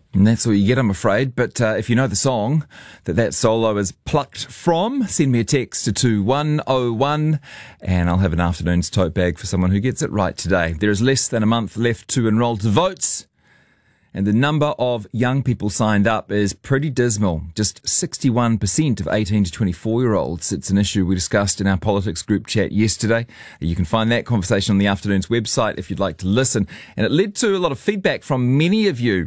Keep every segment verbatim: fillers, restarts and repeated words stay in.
And that's all you get, I'm afraid. But uh, if you know the song that that solo is plucked from, send me a text to two one oh one and I'll have an afternoon's tote bag for someone who gets it right today. There is less than a month left to enrol to votes, and the number of young people signed up is pretty dismal. Just sixty-one percent of eighteen to twenty-four-year-olds. It's an issue we discussed in our politics group chat yesterday. You can find that conversation on the afternoon's website if you'd like to listen. And it led to a lot of feedback from many of you.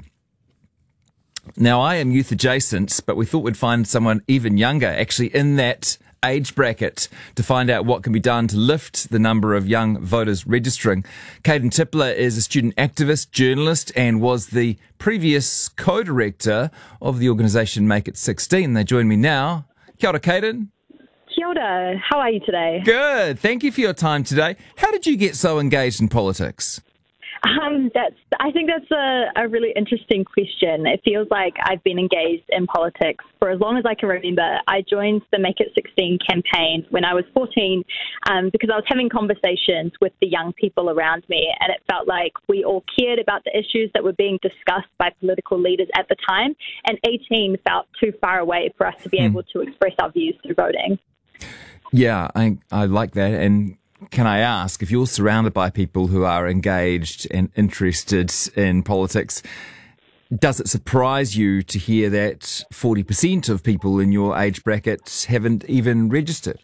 Now, I am youth adjacent, but we thought we'd find someone even younger, actually in that age bracket, to find out what can be done to lift the number of young voters registering. Caden Tippler is a student activist, journalist, and was the previous co-director of the organisation Make It sixteen. They join me now. Kia ora, Caden. Kia ora. How are you today? Good. Thank you for your time today. How did you get so engaged in politics? Um, that's. I think that's a, a really interesting question. It feels like I've been engaged in politics for as long as I can remember. I joined the Make It sixteen campaign when I was fourteen um, because I was having conversations with the young people around me, and it felt like we all cared about the issues that were being discussed by political leaders at the time, and eighteen felt too far away for us to be mm. able to express our views through voting. Yeah, I, I like that. And can I ask, if you're surrounded by people who are engaged and interested in politics, does it surprise you to hear that forty percent of people in your age bracket haven't even registered?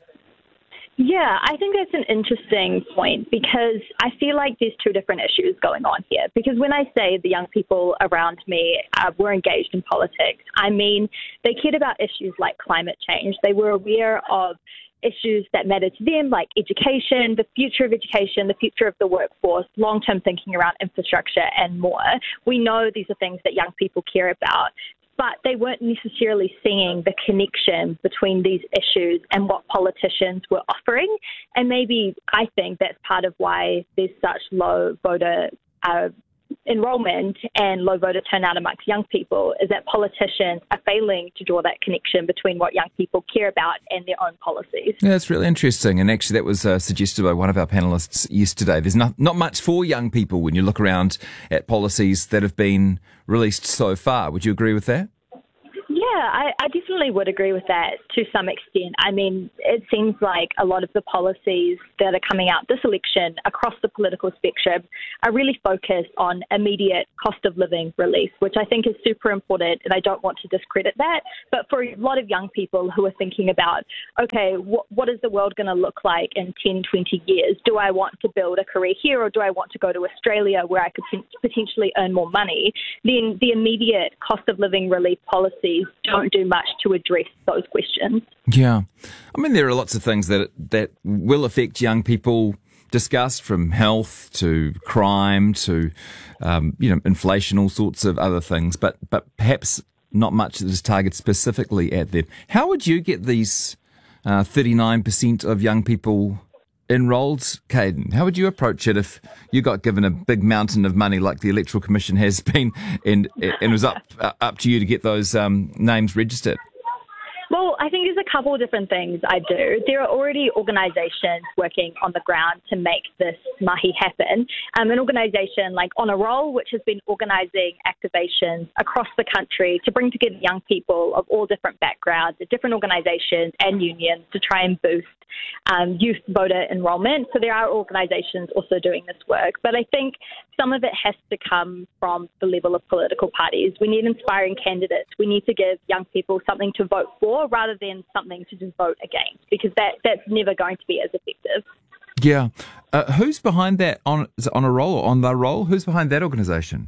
Yeah, I think that's an interesting point because I feel like there's two different issues going on here. Because when I say the young people around me uh, were engaged in politics, I mean they cared about issues like climate change. They were aware of issues that matter to them, like education, the future of education, the future of the workforce, long-term thinking around infrastructure and more. We know these are things that young people care about, but they weren't necessarily seeing the connection between these issues and what politicians were offering. And maybe I think that's part of why there's such low voter uh, enrollment and low voter turnout amongst young people, is that politicians are failing to draw that connection between what young people care about and their own policies. Yeah, that's really interesting. And actually that was uh, suggested by one of our panellists yesterday. There's not, not much for young people when you look around at policies that have been released so far. Would you agree with that? Yeah, I, I definitely would agree with that to some extent. I mean, it seems like a lot of the policies that are coming out this election across the political spectrum are really focused on immediate cost of living relief, which I think is super important, and I don't want to discredit that. But for a lot of young people who are thinking about, okay, wh- what is the world going to look like in ten, twenty years? Do I want to build a career here, or do I want to go to Australia where I could potentially earn more money? Then the immediate cost of living relief policies don't do much to address those questions. Yeah. I mean, there are lots of things that that will affect young people discussed, from health to crime to, um, you know, inflation, all sorts of other things, but, but perhaps not much that is targeted specifically at them. How would you get these uh, thirty-nine percent of young people enrolled, Caden? How would you approach it if you got given a big mountain of money like the Electoral Commission has been, and, and it was up uh, up to you to get those um, names registered? Well, I think there's a couple of different things I do. There are already organisations working on the ground to make this mahi happen. Um, an organisation like On a Roll, which has been organising activations across the country to bring together young people of all different backgrounds, different organisations and unions to try and boost um, youth voter enrolment. So there are organisations also doing this work. But I think some of it has to come from the level of political parties. We need inspiring candidates. We need to give young people something to vote for rather than something to just vote against, because that, that's never going to be as effective. Yeah. Uh, who's behind that? On, is it On a Roll or On the Roll? Who's behind that organisation?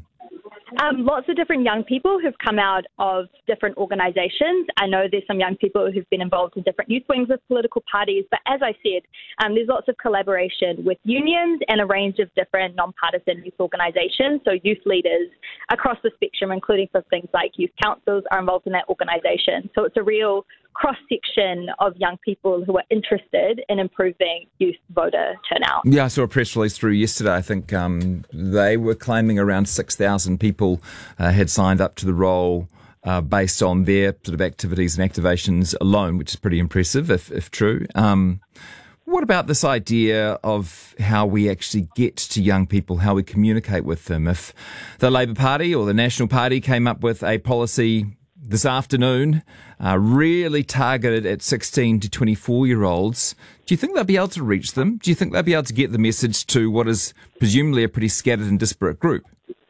Um, lots of different young people who've come out of different organisations. I know there's some young people who've been involved in different youth wings of political parties, but as I said, um, there's lots of collaboration with unions and a range of different non-partisan youth organisations. So youth leaders across the spectrum, including for things like youth councils, are involved in that organisation. So it's a real cross-section of young people who are interested in improving youth voter turnout. Yeah, I saw a press release through yesterday. I think um, they were claiming around six thousand people uh, had signed up to the role uh, based on their sort of activities and activations alone, which is pretty impressive if, if true. Um, What about this idea of how we actually get to young people, how we communicate with them? If the Labour Party or the National Party came up with a policy this afternoon, uh, really targeted at sixteen to twenty-four-year-olds, do you think they'll be able to reach them? Do you think they'll be able to get the message to what is presumably a pretty scattered and disparate group?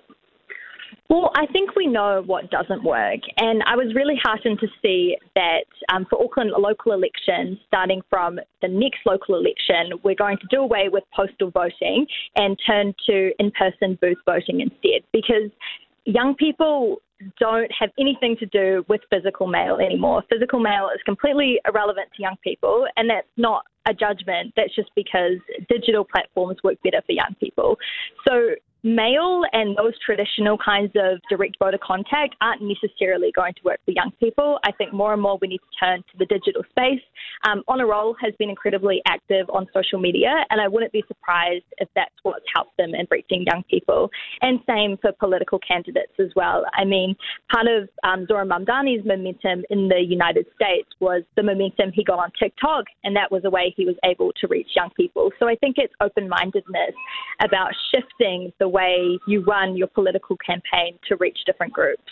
Well, I think we know what doesn't work. And I was really heartened to see that um, for Auckland local elections, starting from the next local election, we're going to do away with postal voting and turn to in-person booth voting instead, because young people don't have anything to do with physical mail anymore. Physical mail is completely irrelevant to young people, and that's not a judgment. That's just because digital platforms work better for young people. So mail and those traditional kinds of direct voter contact aren't necessarily going to work for young people. I think more and more we need to turn to the digital space. Um, On a Roll has been incredibly active on social media, and I wouldn't be surprised if that's what's helped them in reaching young people. And same for political candidates as well. I mean, part of um, Zoran Mamdani's momentum in the United States was the momentum he got on TikTok, and that was a way he was able to reach young people. So I think it's open-mindedness about shifting the way you run your political campaign to reach different groups.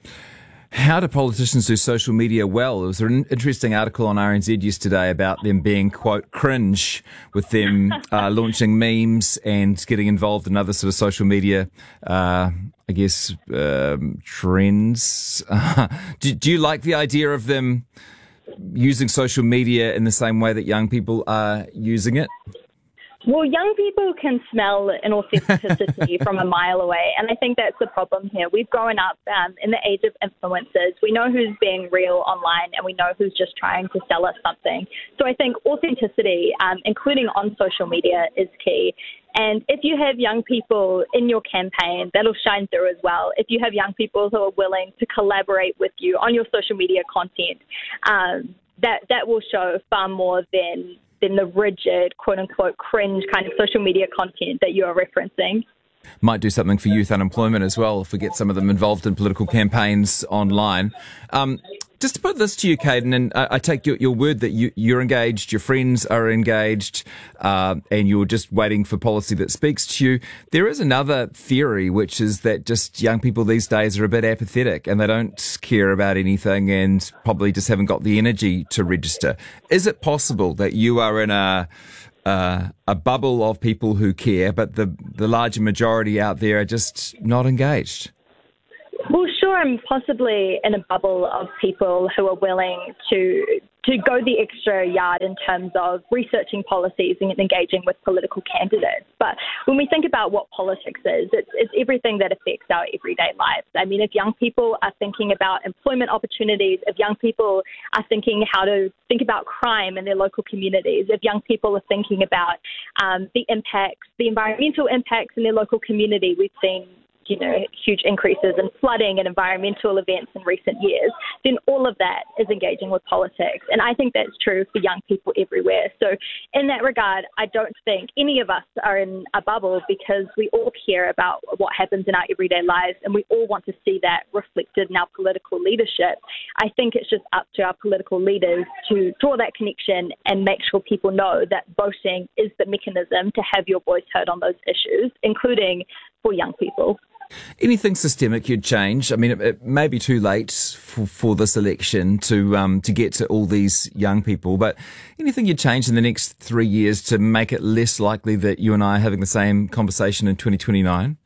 How do politicians do social media well? There was an interesting article on R N Z yesterday about them being, quote, cringe, with them uh, launching memes and getting involved in other sort of social media, uh, I guess, um, trends. Uh, do, do you like the idea of them using social media in the same way that young people are using it? Well, young people can smell inauthenticity from a mile away, and I think that's the problem here. We've grown up um, in the age of influencers. We know who's being real online, and we know who's just trying to sell us something. So I think authenticity, um, including on social media, is key. And if you have young people in your campaign, that'll shine through as well. If you have young people who are willing to collaborate with you on your social media content, um, that, that will show far more than than the rigid, quote-unquote, cringe kind of social media content that you are referencing. Might do something for youth unemployment as well if we get some of them involved in political campaigns online. Um, just to put this to you, Caden, and I, I take your, your word that you, you're engaged, your friends are engaged, uh, and you're just waiting for policy that speaks to you. There is another theory, which is that just young people these days are a bit apathetic and they don't care about anything and probably just haven't got the energy to register. Is it possible that you are in a uh, a bubble of people who care, but the, the larger majority out there are just not engaged? Well, sure, I'm possibly in a bubble of people who are willing to to go the extra yard in terms of researching policies and engaging with political candidates. But when we think about what politics is, it's, it's everything that affects our everyday lives. I mean, if young people are thinking about employment opportunities, if young people are thinking how to think about crime in their local communities, if young people are thinking about um, the impacts, the environmental impacts in their local community, we've seen you know, huge increases in flooding and environmental events in recent years, then all of that is engaging with politics. And I think that's true for young people everywhere. So in that regard, I don't think any of us are in a bubble because we all care about what happens in our everyday lives and we all want to see that reflected in our political leadership. I think it's just up to our political leaders to draw that connection and make sure people know that voting is the mechanism to have your voice heard on those issues, including for young people. Anything systemic you'd change? I mean, it, it may be too late for, for this election to um, to get to all these young people, but anything you'd change in the next three years to make it less likely that you and I are having the same conversation in twenty twenty-nine?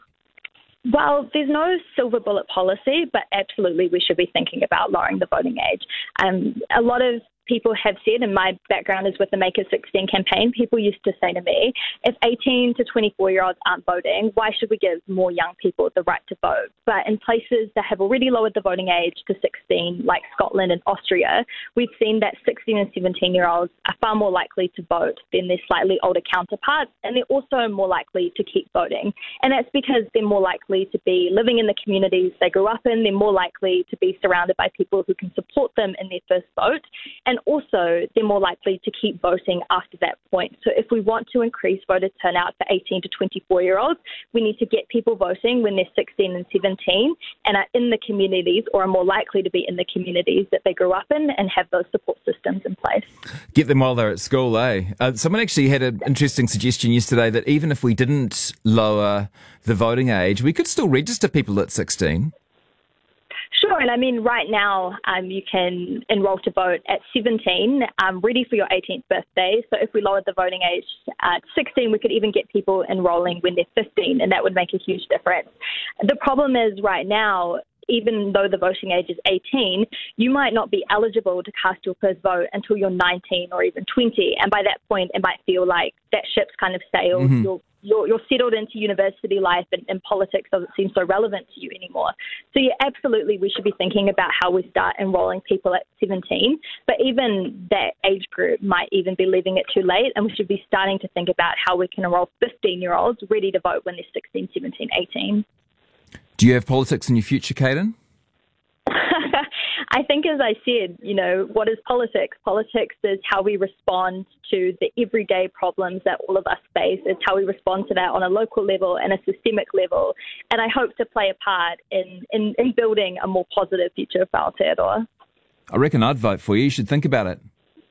Well, there's no silver bullet policy, but absolutely we should be thinking about lowering the voting age. Um, a lot of people have said, and my background is with the Make It sixteen campaign, people used to say to me, if eighteen to twenty-four-year-olds aren't voting, why should we give more young people the right to vote? But in places that have already lowered the voting age to sixteen, like Scotland and Austria, we've seen that sixteen and seventeen-year-olds are far more likely to vote than their slightly older counterparts, and they're also more likely to keep voting. And that's because they're more likely to be living in the communities they grew up in, they're more likely to be surrounded by people who can support them in their first vote. And And also, they're more likely to keep voting after that point. So if we want to increase voter turnout for eighteen to twenty-four-year-olds, we need to get people voting when they're sixteen and seventeen and are in the communities or are more likely to be in the communities that they grew up in and have those support systems in place. Get them while they're at school, eh? Uh, someone actually had an interesting suggestion yesterday that even if we didn't lower the voting age, we could still register people at sixteen. Sure, and I mean, right now um, you can enroll to vote at seventeen, um, ready for your eighteenth birthday. So if we lowered the voting age at sixteen, we could even get people enrolling when they're fifteen, and that would make a huge difference. The problem is right now, even though the voting age is eighteen, you might not be eligible to cast your first vote until you're nineteen or even twenty. And by that point, it might feel like that ship's kind of sailed. Mm-hmm. You're, you're, you're settled into university life, and, and politics doesn't seem so relevant to you anymore. So yeah, absolutely, we should be thinking about how we start enrolling people at seventeen. But even that age group might even be leaving it too late, and we should be starting to think about how we can enroll fifteen-year-olds ready to vote when they're sixteen, seventeen, eighteen. Do you have politics in your future, Caden? I think, as I said, you know, what is politics? Politics is how we respond to the everyday problems that all of us face. It's how we respond to that on a local level and a systemic level. And I hope to play a part in, in, in building a more positive future for Aotearoa. I reckon I'd vote for you. You should think about it.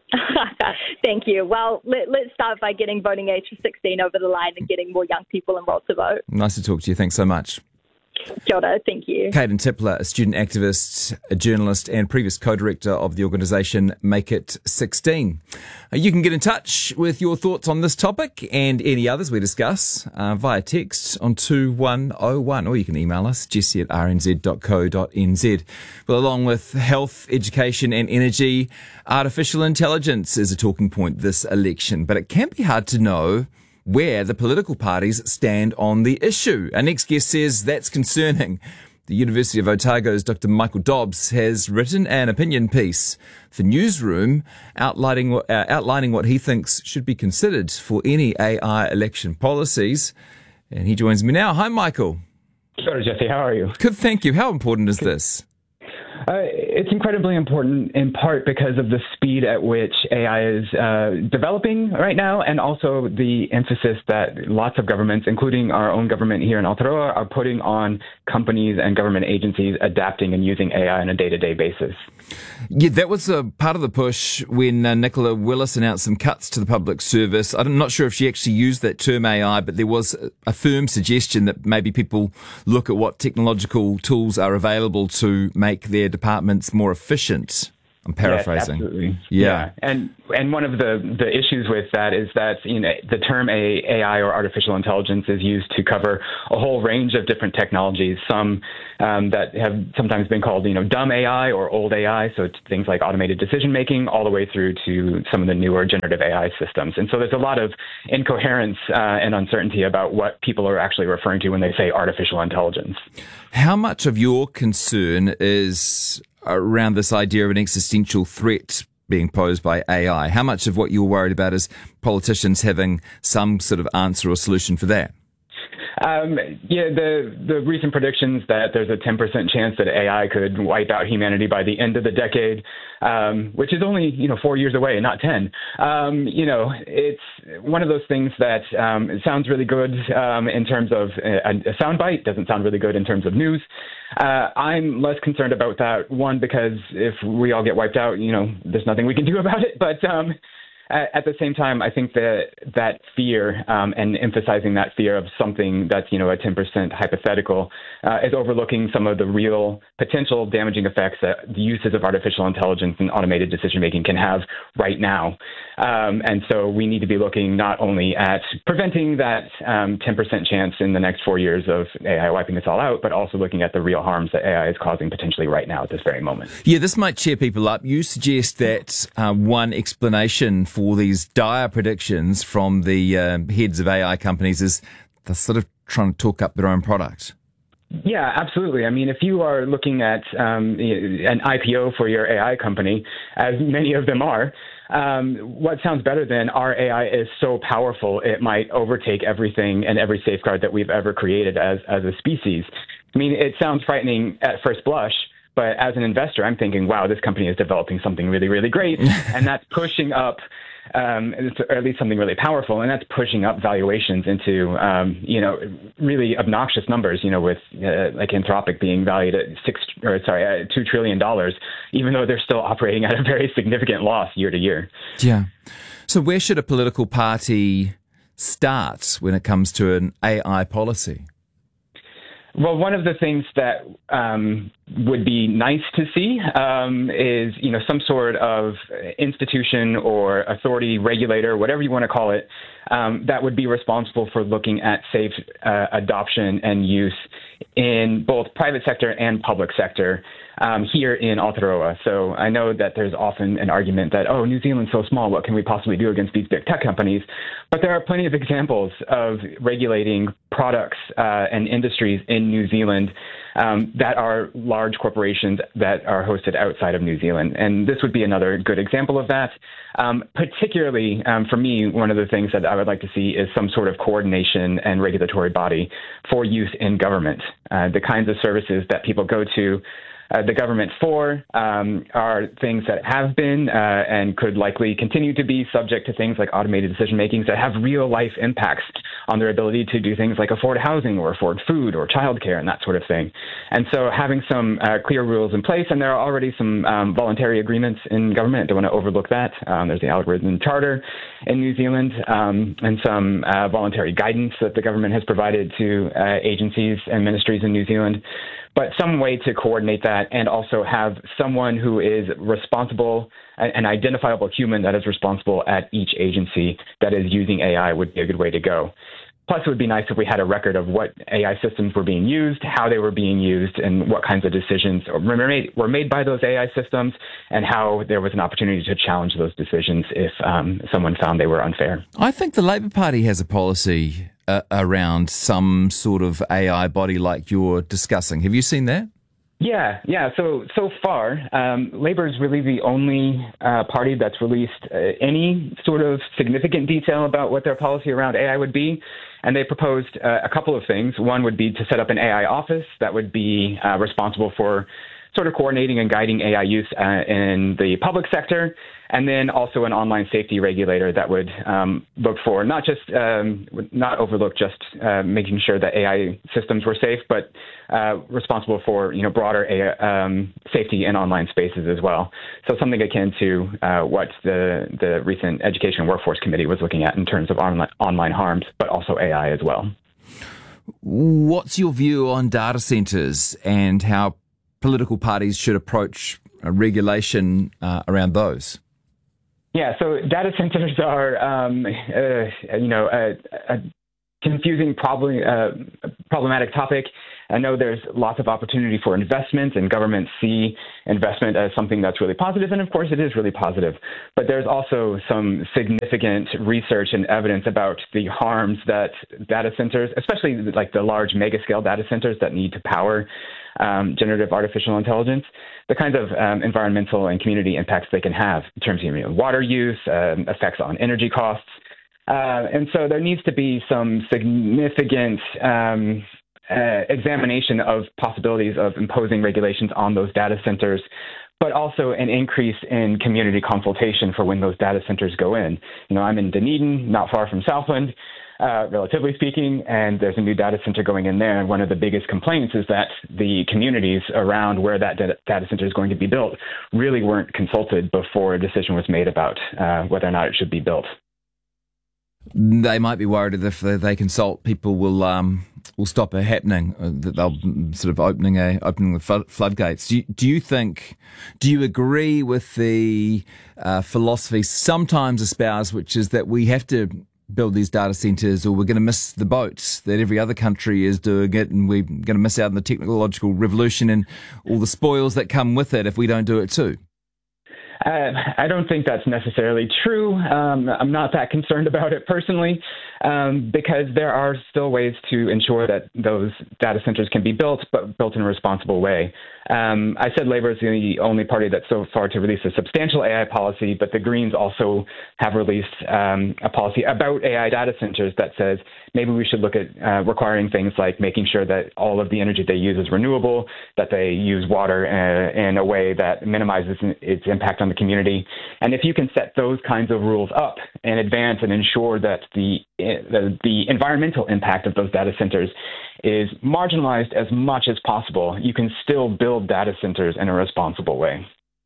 Thank you. Well, let, let's start by getting voting age for sixteen over the line and getting more young people enrolled to vote. Nice to talk to you. Thanks so much. Kia ora, thank you. Caden Tippler, a student activist, a journalist and previous co-director of the organisation Make It sixteen. Uh, you can get in touch with your thoughts on this topic and any others we discuss uh, via text on two one oh one, or you can email us, jesse at r n z dot co dot n z. Well, along with health, education and energy, artificial intelligence is a talking point this election, but it can be hard to know where the political parties stand on the issue. Our next guest says that's concerning. The University of Otago's Doctor Michael Dobbs has written an opinion piece for Newsroom outlining, uh, outlining what he thinks should be considered for any A I election policies. And he joins me now. Hi, Michael. Sorry, Jesse. How are you? Good, thank you. How important is this? Uh, it's incredibly important in part because of the speed at which A I is uh, developing right now, and also the emphasis that lots of governments, including our own government here in Aotearoa, are putting on companies and government agencies adapting and using A I on a day-to-day basis. Yeah, that was a part of the push when uh, Nicola Willis announced some cuts to the public service. I'm not sure if she actually used that term A I, but there was a firm suggestion that maybe people look at what technological tools are available to make their departments more efficient. I'm paraphrasing. Yes, absolutely. Yeah. yeah. And and one of the, the issues with that is that, you know, the term A I or artificial intelligence is used to cover a whole range of different technologies, some um, that have sometimes been called, you know, dumb A I or old A I, so it's things like automated decision making, all the way through to some of the newer generative A I systems. And so there's a lot of incoherence uh, and uncertainty about what people are actually referring to when they say artificial intelligence. How much of your concern is around this idea of an existential threat being posed by A I? How much of what you're worried about is politicians having some sort of answer or solution for that? Um, yeah, the the recent predictions that there's a ten percent chance that A I could wipe out humanity by the end of the decade, um, which is only, you know, four years away, not ten. Um, you know, it's one of those things that um, it sounds really good um, in terms of a, a soundbite, doesn't sound really good in terms of news. Uh, I'm less concerned about that, one, because if we all get wiped out, you know, there's nothing we can do about it. But um, at the same time, I think that that fear um, and emphasizing that fear of something that's, you know, a ten percent hypothetical uh, is overlooking some of the real potential damaging effects that the uses of artificial intelligence and automated decision-making can have right now. Um, and so we need to be looking not only at preventing that um, ten percent chance in the next four years of A I wiping us all out, but also looking at the real harms that A I is causing potentially right now at this very moment. Yeah, this might cheer people up. You suggest that uh, one explanation for all these dire predictions from the uh, heads of A I companies is they're sort of trying to talk up their own product. Yeah, absolutely. I mean, if you are looking at um, an I P O for your A I company, as many of them are, um, what sounds better than our A I is so powerful it might overtake everything and every safeguard that we've ever created as, as a species? I mean, it sounds frightening at first blush, But as an investor, I'm thinking, wow, this company is developing something really, really great. And that's pushing up, um, or at least something really powerful. And that's pushing up valuations into, um, you know, really obnoxious numbers, you know, with uh, like Anthropic being valued at six or sorry, uh, two trillion dollars, even though they're still operating at a very significant loss year to year. Yeah. So where should a political party start when it comes to an A I policy? Well, one of the things that um, would be nice to see um, is, you know, some sort of institution or authority, regulator, whatever you want to call it, um, that would be responsible for looking at safe uh, adoption and use in both private sector and public sector um, here in Aotearoa. So I know that there's often an argument that, oh, New Zealand's so small, what can we possibly do against these big tech companies? But there are plenty of examples of regulating products uh, and industries in New Zealand um, that are large corporations that are hosted outside of New Zealand. And this would be another good example of that. Um, particularly um, for me, one of the things that I would like to see is some sort of coordination and regulatory body for youth in government. Uh, the kinds of services that people go to Uh, the government for um, are things that have been uh, and could likely continue to be subject to things like automated decision makings that have real life impacts on their ability to do things like afford housing or afford food or childcare and that sort of thing. And so having some uh, clear rules in place, and there are already some um, voluntary agreements in government. I don't want to overlook that. Um, there's the Algorithm Charter in New Zealand um, and some uh, voluntary guidance that the government has provided to uh, agencies and ministries in New Zealand. But some way to coordinate that and also have someone who is responsible, an identifiable human that is responsible at each agency that is using A I would be a good way to go. Plus, it would be nice if we had a record of what A I systems were being used, how they were being used, and what kinds of decisions were made, were made by those A I systems, and how there was an opportunity to challenge those decisions if um, someone found they were unfair. I think the Labour Party has a policy uh, around some sort of A I body like you're discussing. Have you seen that? Yeah, yeah. So so far, um, Labour is really the only uh, party that's released uh, any sort of significant detail about what their policy around A I would be. And they proposed uh, a couple of things. One would be to set up an A I office that would be uh, responsible for sort of coordinating and guiding A I use uh, in the public sector, and then also an online safety regulator that would um, look for not just um, not overlook just uh, making sure that A I systems were safe, but uh, responsible for you know broader A I, um, safety in online spaces as well. So something akin to uh, what the the recent Education and Workforce Committee was looking at in terms of online online harms, but also A I as well. What's your view on data centers and how political parties should approach a regulation uh, around those? Yeah, so data centers are, um, uh, you know, a, a confusing, problem, uh, problematic topic. I know there's lots of opportunity for investment, and governments see investment as something that's really positive, and of course it is really positive. But there's also some significant research and evidence about the harms that data centers, especially like the large mega-scale data centers that need to power um, generative artificial intelligence, the kinds of um, environmental and community impacts they can have in terms of you know, water use, um, effects on energy costs. Uh, and so there needs to be some significant um, uh, examination of possibilities of imposing regulations on those data centers, but also an increase in community consultation for when those data centers go in. You know, I'm in Dunedin, not far from Southland, uh, relatively speaking, and there's a new data center going in there. And one of the biggest complaints is that the communities around where that data center is going to be built really weren't consulted before a decision was made about uh, whether or not it should be built. They might be worried that if they consult, people will um, will stop it happening. That they'll sort of opening a opening the floodgates. Do you, do you think? Do you agree with the uh, philosophy sometimes espoused, which is that we have to build these data centers, or we're going to miss the boats that every other country is doing it, and we're going to miss out on the technological revolution and all the spoils that come with it if we don't do it too? Uh, I don't think that's necessarily true. Um, I'm not that concerned about it personally, um, because there are still ways to ensure that those data centers can be built, but built in a responsible way. Um, I said Labour is the only party that's so far to release a substantial A I policy, but the Greens also have released um, a policy about A I data centers that says maybe we should look at uh, requiring things like making sure that all of the energy they use is renewable, that they use water uh, in a way that minimizes its impact on the community. And if you can set those kinds of rules up in advance and ensure that the, the, the environmental impact of those data centers is marginalized as much as possible, you can still build data centers in a responsible way.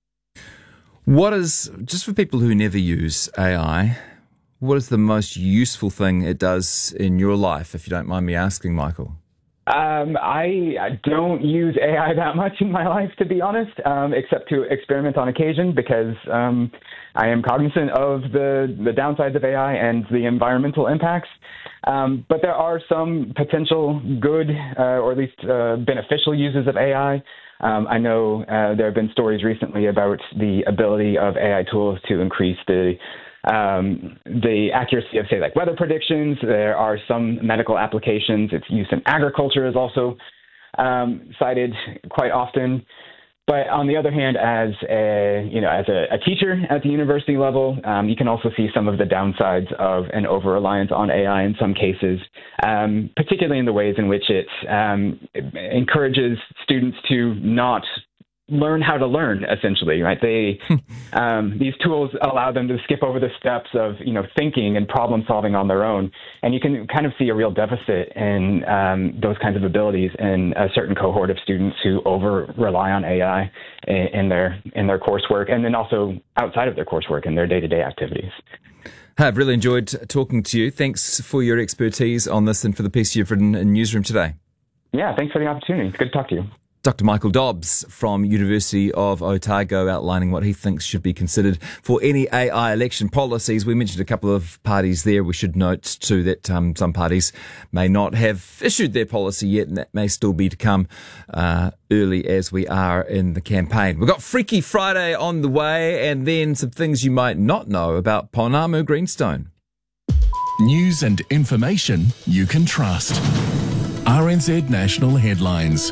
What is, just for people who never use A I, what is the most useful thing it does in your life, if you don't mind me asking, Michael? Um, I, I don't use A I that much in my life, to be honest, um, except to experiment on occasion because um, I am cognizant of the, the downsides of A I and the environmental impacts. Um, but there are some potential good uh, or at least uh, beneficial uses of A I. Um, I know uh, there have been stories recently about the ability of A I tools to increase the Um, the accuracy of, say, like weather predictions. There are some medical applications. Its use in agriculture is also um, cited quite often. But on the other hand, as a, you know, as a, a teacher at the university level, um, you can also see some of the downsides of an over-reliance on A I in some cases, um, particularly in the ways in which it, um, it encourages students to not learn how to learn, essentially, right? They, um, these tools allow them to skip over the steps of, you know, thinking and problem solving on their own. And you can kind of see a real deficit in um, those kinds of abilities in a certain cohort of students who over rely on A I in, in their, in their coursework, and then also outside of their coursework in their day-to-day activities. I've really enjoyed talking to you. Thanks for your expertise on this and for the piece you've written in Newsroom today. Yeah, thanks for the opportunity. It's good to talk to you. Doctor Michael Dobbs from University of Otago outlining what he thinks should be considered for any A I election policies. We mentioned a couple of parties there. We should note too that um, some parties may not have issued their policy yet, and that may still be to come uh, early as we are in the campaign. We've got Freaky Friday on the way, and then some things you might not know about Pounamu Greenstone. News and information you can trust. R N Z National Headlines.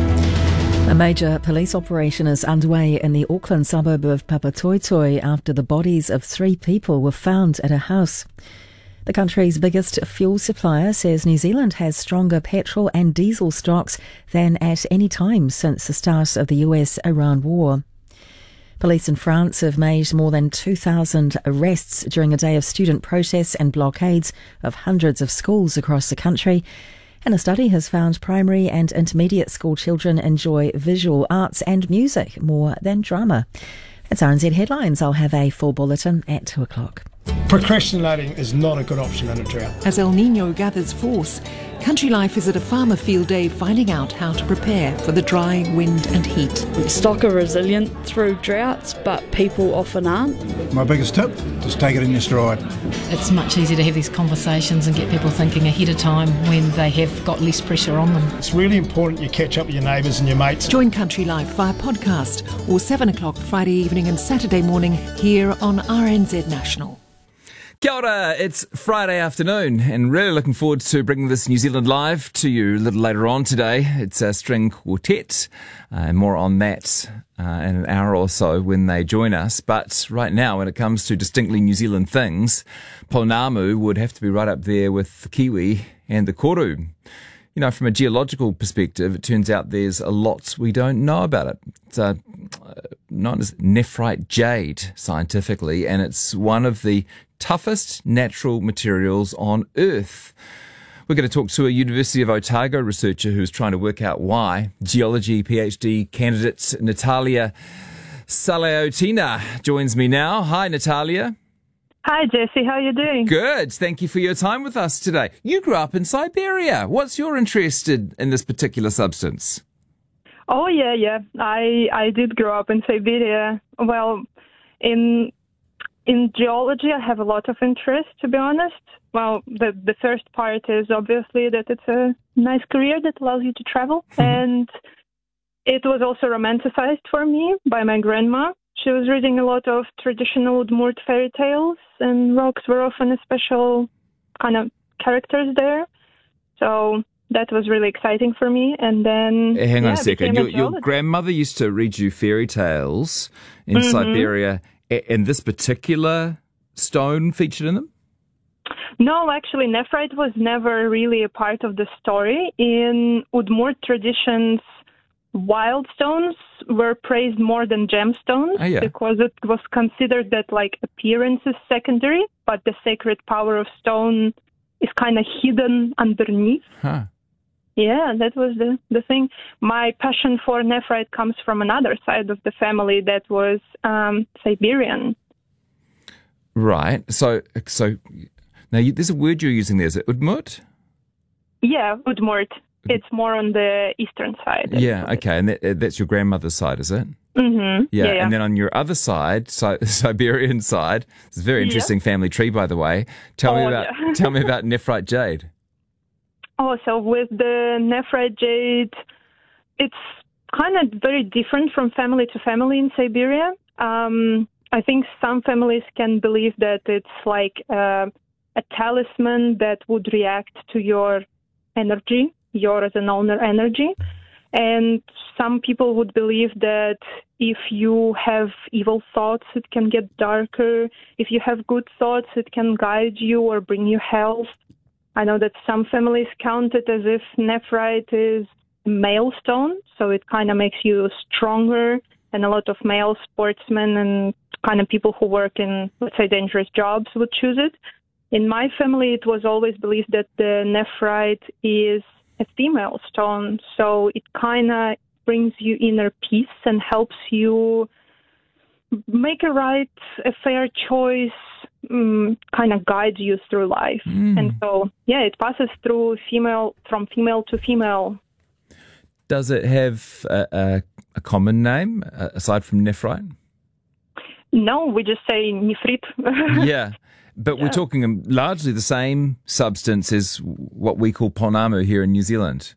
A major police operation is underway in the Auckland suburb of Papatoetoe after the bodies of three people were found at a house. The country's biggest fuel supplier says New Zealand has stronger petrol and diesel stocks than at any time since the start of the U S-Iran war. Police in France have made more than two thousand arrests during a day of student protests and blockades of hundreds of schools across the country. And a study has found primary and intermediate school children enjoy visual arts and music more than drama. That's R N Z Headlines. I'll have a full bulletin at two o'clock. Procrastinating is not a good option in a drought. As El Nino gathers force, Country Life is at a farmer field day finding out how to prepare for the dry wind and heat. Stock are resilient through droughts, but people often aren't. My biggest tip, just take it in your stride. It's much easier to have these conversations and get people thinking ahead of time when they have got less pressure on them. It's really important you catch up with your neighbours and your mates. Join Country Life via podcast or seven o'clock Friday evening and Saturday morning here on R N Z National. Kia ora, it's Friday afternoon and really looking forward to bringing this New Zealand Live to you a little later on today. It's a string quartet uh, and more on that uh, in an hour or so when they join us. But right now, when it comes to distinctly New Zealand things, Pounamu would have to be right up there with the Kiwi and the Koru. You know, from a geological perspective, it turns out there's a lot we don't know about it. It's uh, known as nephrite jade scientifically, and it's one of the toughest natural materials on Earth. We're going to talk to a University of Otago researcher who's trying to work out why. Geology PhD candidate Natalia Salaotina joins me now. Hi, Natalia. Hi, Jesse. How are you doing? Good. Thank you for your time with us today. You grew up in Siberia. What's your interest in, in this particular substance? Oh, yeah, yeah. I I did grow up in Siberia. Well, in in geology, I have a lot of interest, to be honest. Well, the, the first part is obviously that it's a nice career that allows you to travel. And it was also romanticized for me by my grandma. She was reading a lot of traditional Udmurt fairy tales, and rocks were often a special kind of characters there. So that was really exciting for me. And then, Hang yeah, on a second. became Your, a your geologist. grandmother used to read you fairy tales in Mhm. Siberia, a- and this particular stone featured in them? No, actually, nephrite was never really a part of the story. In Udmurt traditions, wild stones were praised more than gemstones Oh, yeah. because it was considered that like appearance is secondary, but the sacred power of stone is kind of hidden underneath. Huh. Yeah, that was the, the thing. My passion for nephrite comes from another side of the family that was um, Siberian. Right. So, so now you, there's a word you're using there. Is it Udmurt? Yeah, Udmurt. It's more on the eastern side. Yeah. Okay. And that, that's your grandmother's side, is it? Mm-hmm. Yeah. Yeah, yeah. And then on your other side, si- Siberian side, it's a very interesting family tree, by the way. Tell me Oh, about yeah. tell me about nephrite jade. Oh, so with the nephrite jade, it's kind of very different from family to family in Siberia. Um, I think some families can believe that it's like uh, a talisman that would react to your energy, your as an owner energy. And some people would believe that if you have evil thoughts, it can get darker. If you have good thoughts, it can guide you or bring you health. I know that some families count it as if nephrite is a male stone, so it kind of makes you stronger, and a lot of male sportsmen and kind of people who work in, let's say, dangerous jobs would choose it. In my family, it was always believed that the nephrite is a female stone, so it kind of brings you inner peace and helps you make a right, a fair choice, um, kind of guides you through life. Mm. And so, yeah, it passes through female, from female to female. Does it have a, a, a common name uh, aside from nephrite? No, we just say nifrit. Yeah. But Yeah. we're talking um, largely the same substance as what we call ponamu here in New Zealand.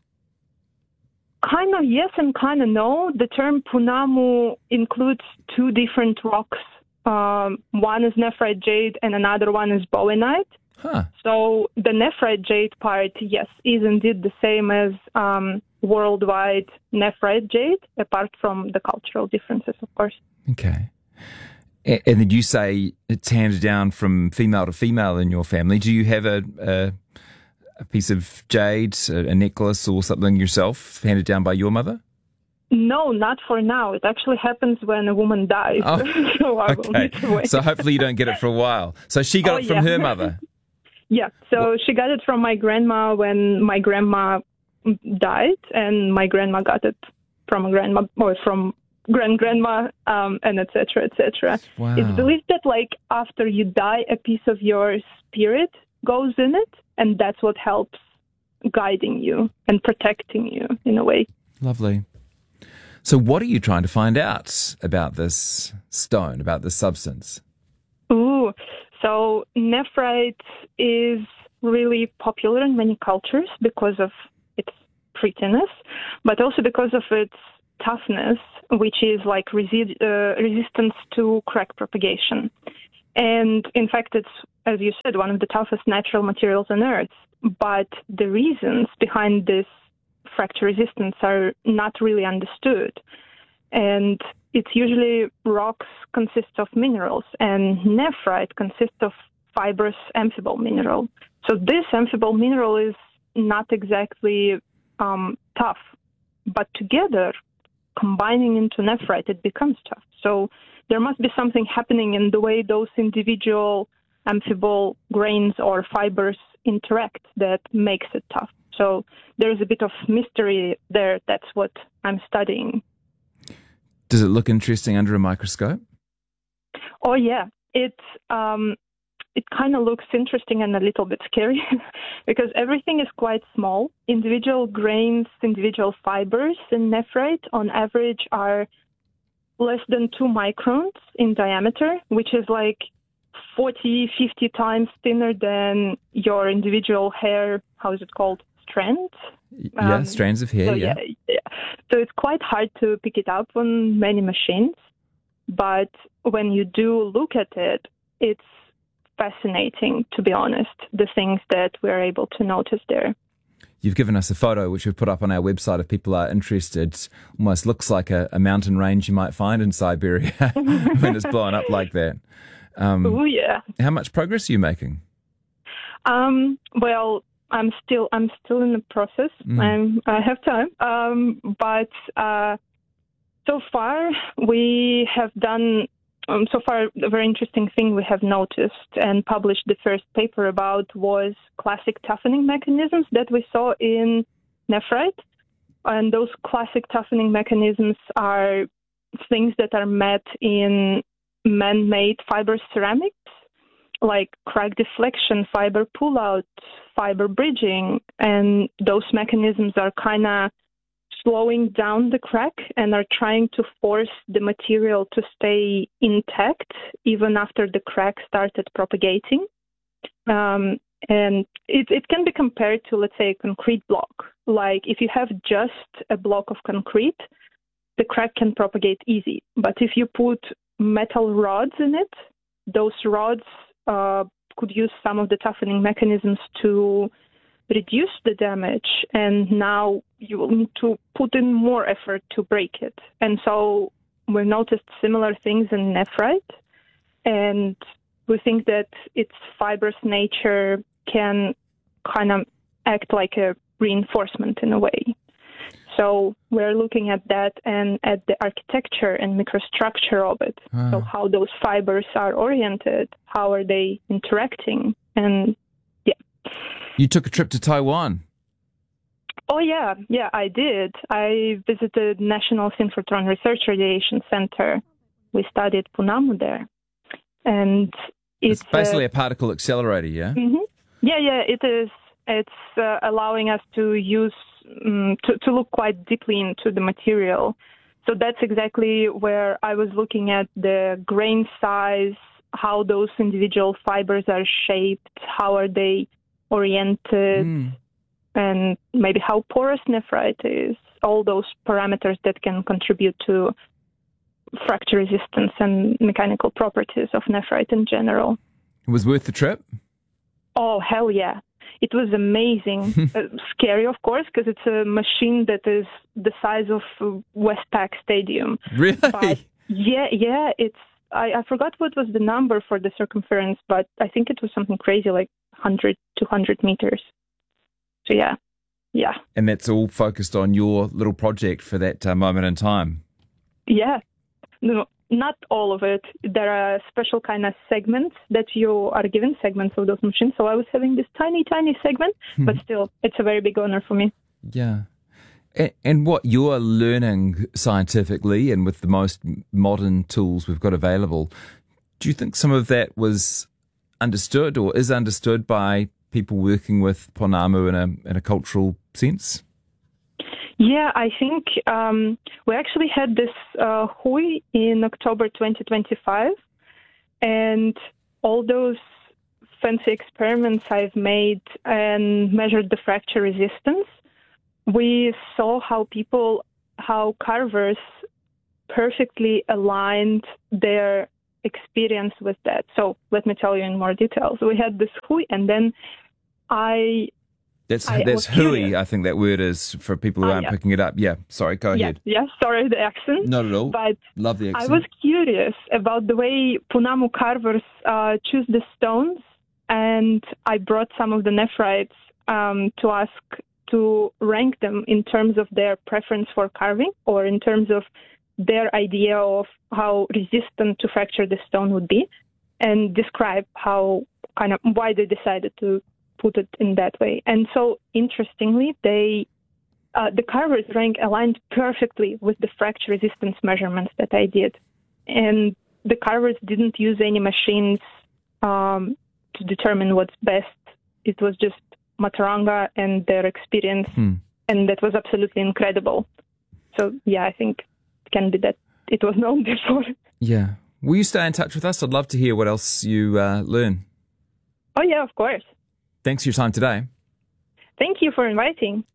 Kind of yes and kind of no. The term punamu includes two different rocks. Um, one is nephrite jade and another one is bowenite. Huh. So the nephrite jade part, yes, is indeed the same as um, worldwide nephrite jade, apart from the cultural differences, of course. Okay. A- And then you say it's handed down from female to female in your family. Do you have a, a, a piece of jade, a, a necklace or something yourself handed down by your mother? No, not for now. It actually happens when a woman dies. Oh, so I will okay. need to wait. So hopefully you don't get it for a while. So she got Oh, it from yeah. her mother. Yeah, so she got it from my grandma when my grandma died, and my grandma got it from a grandma or from grand grandma, um, and et cetera, et cetera. Wow. It's believed that like after you die, a piece of your spirit goes in it, and that's what helps guiding you and protecting you in a way. Lovely. So what are you trying to find out about this stone, about this substance? Ooh, so nephrite is really popular in many cultures because of its prettiness, but also because of its toughness, which is like resi- uh, resistance to crack propagation. And in fact, it's, as you said, one of the toughest natural materials on Earth. But the reasons behind this fracture resistance are not really understood. And it's usually rocks consist of minerals, and nephrite consists of fibrous amphibole mineral. So this amphibole mineral is not exactly um, tough, but together, combining into nephrite, it becomes tough. So there must be something happening in the way those individual amphibole grains or fibers interact that makes it tough. So there's a bit of mystery there. That's what I'm studying. Does it look interesting under a microscope? Oh, yeah. It, um, it kind of looks interesting and a little bit scary because everything is quite small. Individual grains, individual fibers in nephrite on average are less than two microns in diameter, which is like forty, fifty times thinner than your individual hair, how is it called, strands? Yeah, Um, strands of hair, so, yeah. yeah. So it's quite hard to pick it up on many machines. But when you do look at it, it's fascinating, to be honest, the things that we're able to notice there. You've given us a photo which we've put up on our website if people are interested. Almost looks like a, a mountain range you might find in Siberia when it's blown up like that. Um, oh yeah. How much progress are you making? Um, well, I'm still I'm still in the process. Mm. I'm, I have time, um, but uh, so far we have done. Um, so far, a very interesting thing we have noticed and published the first paper about was classic toughening mechanisms that we saw in nephrite. And those classic toughening mechanisms are things that are met in man-made fibrous ceramics, like crack deflection, fiber pullout, fiber bridging. And those mechanisms are kind of slowing down the crack and are trying to force the material to stay intact even after the crack started propagating. Um, and it, it can be compared to, let's say, a concrete block. Like if you have just a block of concrete, the crack can propagate easy. But if you put metal rods in it, those rods uh, could use some of the toughening mechanisms to reduce the damage, and now you will need to put in more effort to break it. And so we noticed similar things in nephrite, and we think that its fibrous nature can kind of act like a reinforcement in a way. So we're looking at that and at the architecture and microstructure of it. Ah. So how those fibers are oriented, how are they interacting, and yeah. You took a trip to Taiwan. Oh, yeah. Yeah, I did. I visited National Synchrotron Research Radiation Center. We studied PUNAMU there. And it's, it's basically uh, a particle accelerator, yeah? Mm-hmm. Yeah, yeah, it is. It's uh, allowing us to use, um, to, to look quite deeply into the material. So that's exactly where I was looking at the grain size, how those individual fibers are shaped, how are they oriented, mm. and maybe how porous nephrite is, all those parameters that can contribute to fracture resistance and mechanical properties of nephrite in general. It was worth the trip? Oh, hell yeah. It was amazing. uh, scary, of course, because it's a machine that is the size of Westpac Stadium. Really? But yeah, yeah, it's I, I forgot what was the number for the circumference, but I think it was something crazy, like one hundred, two hundred meters. So, yeah, yeah. And that's all focused on your little project for that uh, moment in time? Yeah. No, not all of it. There are special kind of segments that you are given, segments of those machines. So I was having this tiny, tiny segment, hmm. but still, it's a very big honor for me. Yeah. And what you're learning scientifically and with the most modern tools we've got available, do you think some of that was understood or is understood by people working with PUNAMU in a, in a cultural sense? Yeah, I think um, we actually had this uh, H U I in October twenty twenty-five, and all those fancy experiments I've made and measured the fracture resistance, we saw how people, how carvers perfectly aligned their experience with that. So let me tell you in more details. We had this H U I, and then I... That's I that's H U I, I think that word is, for people who uh, aren't yeah. picking it up. Yeah, sorry, go yeah, ahead. Yeah, sorry, the accent. Not at all. But love the accent. I was curious about the way PUNAMU carvers uh, choose the stones, and I brought some of the nephrites um, to ask to rank them in terms of their preference for carving or in terms of their idea of how resistant to fracture the stone would be, and describe how kind of why they decided to put it in that way. And so interestingly, they uh, the carver's rank aligned perfectly with the fracture resistance measurements that I did. And the carvers didn't use any machines um, to determine what's best. It was just Mataranga and their experience, hmm. and that was absolutely incredible. So, yeah, I think it can be that it was known before. Yeah. Will you stay in touch with us? I'd love to hear what else you uh, learn. Oh, yeah, of course. Thanks for your time today. Thank you for inviting.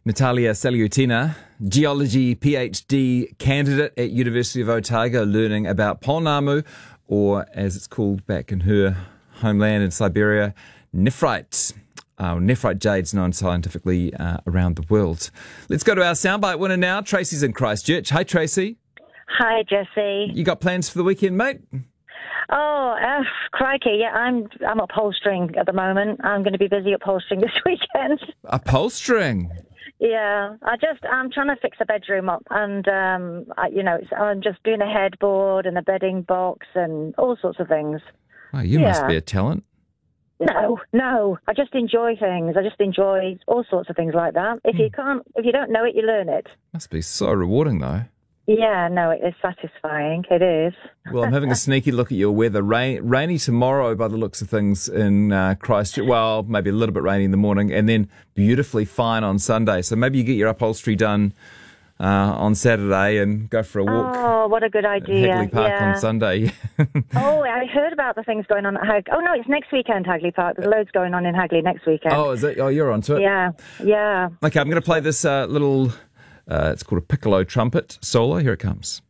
Natalia Saliutina, geology PhD candidate at University of Otago, learning about Polnamu, or as it's called back in her homeland in Siberia, nephrite. Uh, nephrite jade's known scientifically uh, around the world. Let's go to our soundbite winner now. Tracy's in Christchurch. Hi, Tracy. Hi, Jesse. You got plans for the weekend, mate? Oh, uh, crikey, yeah, I'm I'm upholstering at the moment. I'm going to be busy upholstering this weekend. Upholstering? Yeah, I just, I'm trying to fix a bedroom up and, um, I, you know, it's, I'm just doing a headboard and a bedding box and all sorts of things. Oh, you yeah. must be a talent. No, no, I just enjoy things. I just enjoy all sorts of things like that. If mm. you can't, if you don't know it, you learn it. Must be so rewarding, though. Yeah, no, it is satisfying. It is. Well, I'm having a sneaky look at your weather. Rain, rainy tomorrow by the looks of things in uh, Christchurch. Well, maybe a little bit rainy in the morning, and then beautifully fine on Sunday. So maybe you get your upholstery done uh, on Saturday and go for a walk. Oh, what a good idea. At Hagley Park yeah. on Sunday. Oh, I heard about the things going on at Hagley. Oh, no, it's next weekend, Hagley Park. There's loads going on in Hagley next weekend. Oh, is it? Oh, you're onto it? Yeah, yeah. Okay, I'm going to play this uh, little, uh, it's called a piccolo trumpet solo. Here it comes.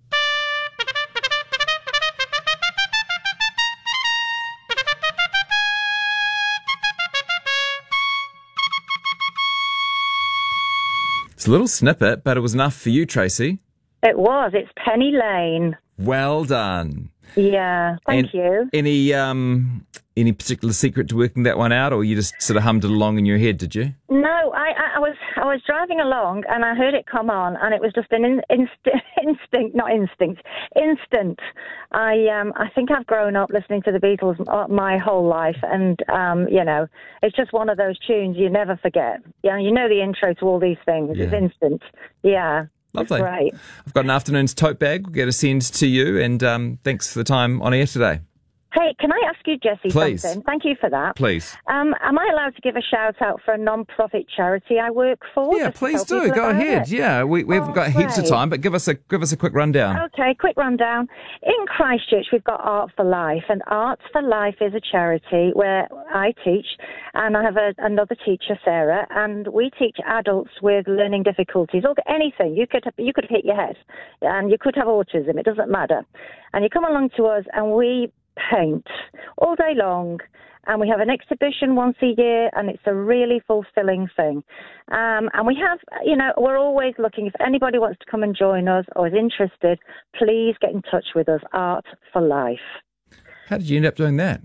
It's a little snippet, but it was enough for you, Tracy. It was. It's Penny Lane. Well done. Yeah, thank and you. Any um, any particular secret to working that one out, or you just sort of hummed it along in your head, did you? No, I, I, I was I was driving along and I heard it come on, and it was just an in, inst- instinct, not instinct, instant. I um I think I've grown up listening to the Beatles my whole life, and um you know it's just one of those tunes you never forget. Yeah, you know the intro to all these things. Yeah. It's instant. Yeah. Lovely. It's great. I've got an afternoon's tote bag. We'll get a send to you, and um, thanks for the time on air today. Hey, can I ask you, Jesse, Please. something? Thank you for that. Please. Um, am I allowed to give a shout-out for a non-profit charity I work for? Yeah, Just to please tell do. people Go about ahead. it? Yeah, we, we haven't Oh, got heaps of great. time, but give us a give us a quick rundown. Okay, quick rundown. In Christchurch, we've got Art for Life, and Art for Life is a charity where I teach, and I have a, another teacher, Sarah, and we teach adults with learning difficulties or anything. You could you could hit your head, and you could have autism. It doesn't matter, and you come along to us, and we paint all day long, and we have an exhibition once a year, and it's a really fulfilling thing. Um, and we have, you know, we're always looking. If anybody wants to come and join us or is interested, please get in touch with us. Art for Life. How did you end up doing that?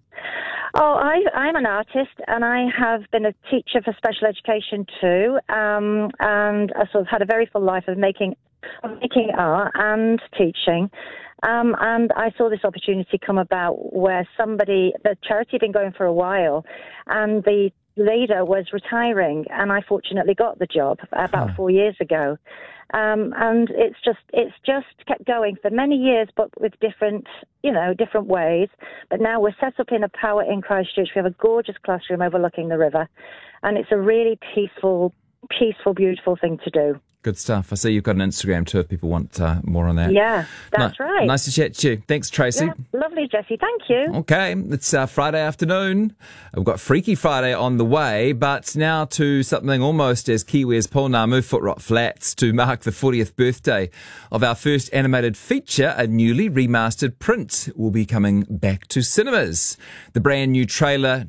Oh, I, I'm an artist, and I have been a teacher for special education too, um, and I sort of had a very full life of making, of making art and teaching. Um, and I saw this opportunity come about where somebody, the charity had been going for a while, and the leader was retiring, and I fortunately got the job about Huh. four years ago. Um, and it's just it's just kept going for many years, but with different, you know, different ways. But now we're set up in a power in Christchurch. We have a gorgeous classroom overlooking the river, and it's a really peaceful, peaceful, beautiful thing to do. Good stuff. I see you've got an Instagram too if people want uh, more on that. Yeah, that's Ni- right. Nice to chat to you. Thanks, Tracy. Yeah, lovely, Jesse. Thank you. Okay, it's uh, Friday afternoon. We've got Freaky Friday on the way, but now to something almost as Kiwi as Polnamu, Footrot Flats, to mark the fortieth birthday of our first animated feature. A newly remastered print will be coming back to cinemas. The brand new trailer